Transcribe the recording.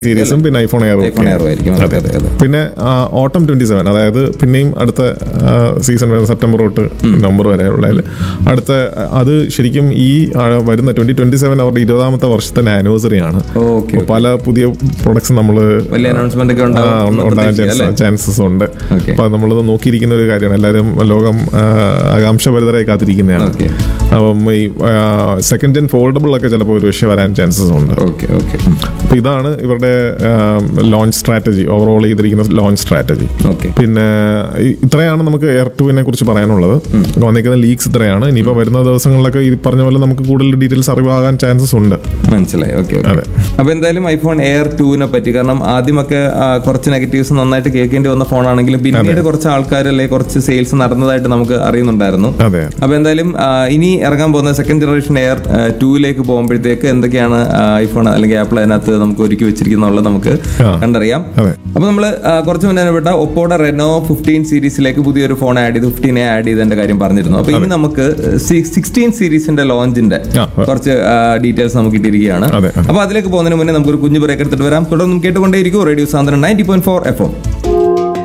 സീരീസും പിന്നെ ഐഫോൺ എയറും ആയിരിക്കും. പിന്നെ ഓട്ടം 27, അതായത് പിന്നെയും അടുത്ത സീസൺ വരുന്ന സെപ്റ്റംബർ തൊട്ട് നവംബർ വരെ ഉള്ളതിൽ അടുത്ത അത് ശരിക്കും ഈ വരുന്ന 2027 അവരുടെ 20ാമത്തെ വർഷത്തിന്റെ ആനിവേഴ്സറി ആണ്. പല പുതിയ പ്രൊഡക്ട്സ് നമ്മൾ ഉണ്ടാകാൻ ചാൻസസ് ഉണ്ട്. അപ്പൊ നമ്മളത് നോക്കിയിരിക്കുന്ന ഒരു കാര്യമാണ്. എല്ലാവരും ലോകം ആകാംക്ഷഭരിതരായി കാത്തിരിക്കുന്നതാണ്. അപ്പം ഈ സെക്കൻഡ് ജെൻ ഫോൾഡബിൾ ഒക്കെ ചിലപ്പോൾ ഒരു വിഷയം വരാൻ ചാൻസസ് ഉണ്ട്. അപ്പൊ ഇതാണ് ഇവരുടെ ലോഞ്ച് സ്ട്രാറ്റജി, ഓവറോൾ ചെയ്തിരിക്കുന്ന ലോഞ്ച് സ്ട്രാറ്റജി. പിന്നെ ഇത്രയാണ് നമുക്ക് എയർ 2 കുറിച്ച് പറയാനുള്ളത്. വന്നിരിക്കുന്ന ലീക്സ് ഇത്രയാണ്. ഇനിയിപ്പോ വരുന്ന ദിവസങ്ങളിലൊക്കെ ഈ പറഞ്ഞ പോലെ നമുക്ക് കൂടുതൽ ഡീറ്റെയിൽസ് അറിവാകാൻ ചാൻസസ് ഉണ്ട്. മനസ്സിലായി. അതെ. അപ്പൊ എന്തായാലും ഐഫോൺ എയർ 2 പറ്റി, കാരണം ആദ്യമൊക്കെ കുറച്ച് നെഗറ്റീവ്സ് നന്നായിട്ട് കേൾക്കേണ്ടി വന്ന ഫോണാണെങ്കിലും പിന്നീട് കുറച്ച് ആൾക്കാർ അല്ലെങ്കിൽ കുറച്ച് സെയിൽസ് നടന്നതായിട്ട് നമുക്ക് അറിയുന്നുണ്ടായിരുന്നു. അപ്പൊ എന്തായാലും ഇനി ഇറങ്ങാൻ പോകുന്ന സെക്കൻഡ് ജനറേഷൻ എയർ 2 പോകുമ്പോഴത്തേക്ക് എന്തൊക്കെയാണ് ഐഫോൺ അല്ലെങ്കിൽ ആപ്പിൾ അതിനകത്ത് നമുക്ക് ഒരുക്കി വെച്ചിരിക്കുന്നുള്ളത് നമുക്ക് കണ്ടറിയാം. അപ്പൊ നമ്മള് കുറച്ച് മുന്നേ പെട്ട ഒപ്പോടെ റെനോ 15 സീരീസിലേക്ക് പുതിയൊരു ഫോൺ ആഡ് ചെയ്ത് 15 ആഡ് ചെയ്തതിന്റെ കാര്യം പറഞ്ഞിരുന്നു. അപ്പൊ ഇനി നമുക്ക് 16 സീരീസിന്റെ ലോഞ്ചിന്റെ കുറച്ച് ഡീറ്റെയിൽസ് നമുക്ക് കിട്ടിയിരിക്കുകയാണ്. അപ്പൊ അതിലേക്ക് പോകുന്നതിന് മുന്നേ നമുക്കൊരു കുഞ്ഞു ബ്രേക്ക് എടുത്തിട്ട് വരാം. തുടർന്നും കേട്ടുകൊണ്ടേയിരിക്കും റേഡിയോ സാന്ത്വനം 90.4 FM.